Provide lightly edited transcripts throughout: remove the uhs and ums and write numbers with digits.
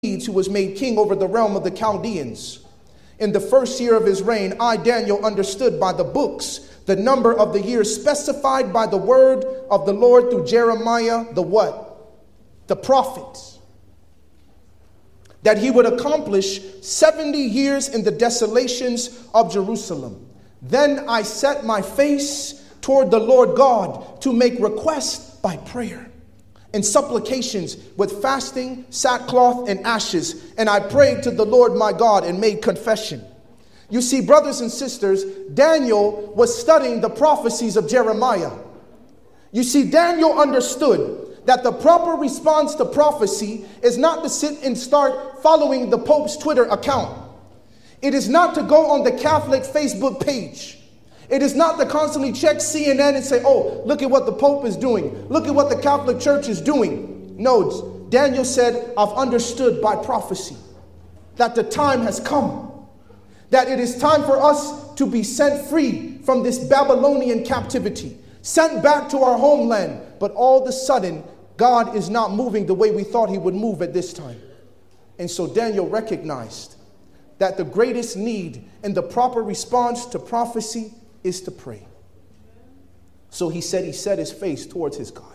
who was made king over the realm of the Chaldeans. In the first year of his reign, I, Daniel, understood by the books the number of the years specified by the word of the Lord through Jeremiah, the what? The prophet. That he would accomplish 70 years in the desolations of Jerusalem. Then I set my face toward the Lord God to make request by prayer and supplications with fasting, sackcloth, and ashes. And I prayed to the Lord my God and made confession. You see, brothers and sisters, Daniel was studying the prophecies of Jeremiah. You see, Daniel understood that the proper response to prophecy is not to sit and start following the Pope's Twitter account. It is not to go on the Catholic Facebook page. It is not to constantly check CNN and say, oh, look at what the Pope is doing. Look at what the Catholic Church is doing. No, Daniel said, I've understood by prophecy that the time has come, that it is time for us to be sent free from this Babylonian captivity, sent back to our homeland. But all of a sudden, God is not moving the way we thought he would move at this time. And so Daniel recognized that the greatest need and the proper response to prophecy is to pray. So he said he set his face towards his God.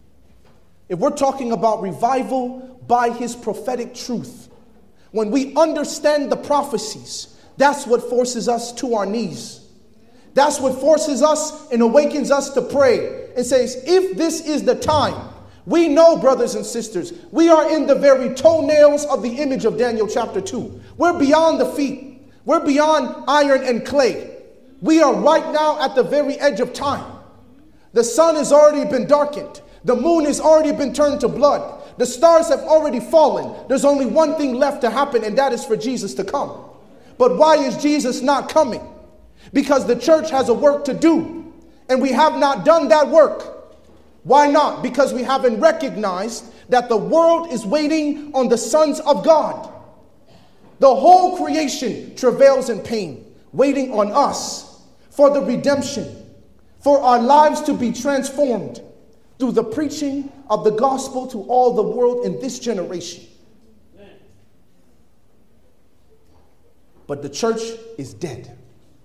If we're talking about revival by his prophetic truth, when we understand the prophecies, that's what forces us to our knees. That's what forces us and awakens us to pray and says, if this is the time, we know, brothers and sisters, we are in the very toenails of the image of Daniel chapter 2. We're beyond the feet. We're beyond iron and clay. We are right now at the very edge of time. The sun has already been darkened. The moon has already been turned to blood. The stars have already fallen. There's only one thing left to happen, and that is for Jesus to come. But why is Jesus not coming? Because the church has a work to do, and we have not done that work. Why not? Because we haven't recognized that the world is waiting on the sons of God. The whole creation travails in pain, waiting on us for the redemption, for our lives to be transformed through the preaching of the gospel to all the world in this generation. But the church is dead.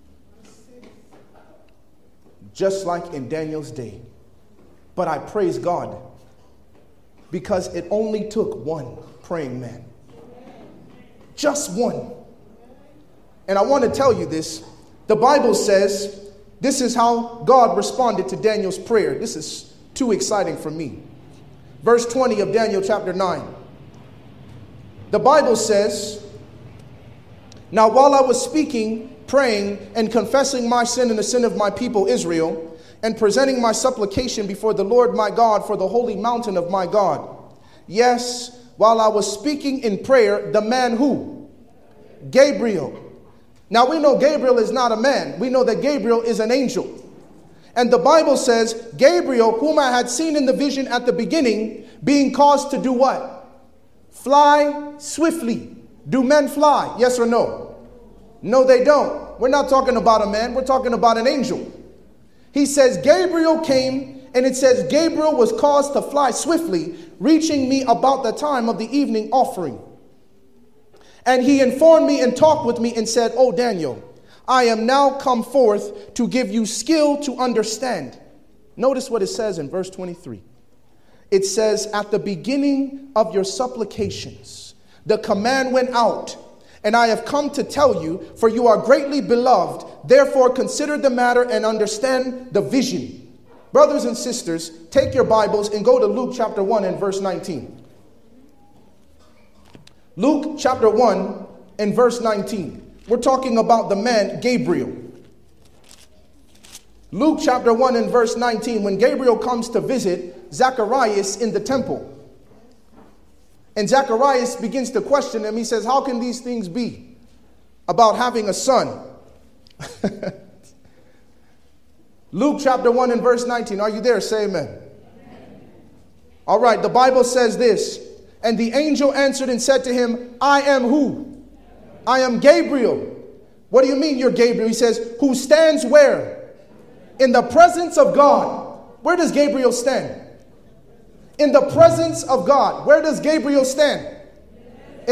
Just like in Daniel's day. But I praise God because it only took one praying man. Just one. And I want to tell you this. The Bible says this is how God responded to Daniel's prayer. This is too exciting for me. Verse 20 of Daniel chapter 9. The Bible says, now while I was speaking, praying, and confessing my sin and the sin of my people Israel, and presenting my supplication before the Lord my God for the holy mountain of my God. Yes, while I was speaking in prayer, the man who? Gabriel. Now we know Gabriel is not a man. We know that Gabriel is an angel. And the Bible says, Gabriel, whom I had seen in the vision at the beginning, being caused to do what? Fly swiftly. Do men fly? Yes or no? No, they don't. We're not talking about a man. We're talking about an angel. He says, Gabriel came, and it says, Gabriel was caused to fly swiftly, reaching me about the time of the evening offering. And he informed me and talked with me and said, O Daniel, I am now come forth to give you skill to understand. Notice what it says in verse 23. It says, at the beginning of your supplications, the command went out, and I have come to tell you, for you are greatly beloved. Therefore, consider the matter and understand the vision. Brothers and sisters, take your Bibles and go to Luke chapter 1 and verse 19. Luke chapter 1 and verse 19. We're talking about the man Gabriel. Luke chapter 1 and verse 19, when Gabriel comes to visit Zacharias in the temple. And Zacharias begins to question him. He says, how can these things be about having a son? Luke chapter 1 and verse 19. Are you there? Say amen. Amen. All right. The Bible says this. And the angel answered and said to him, I am who? I am Gabriel. What do you mean you're Gabriel? He says, who stands where? In the presence of God. Where does Gabriel stand? In the presence of God. Where does Gabriel stand?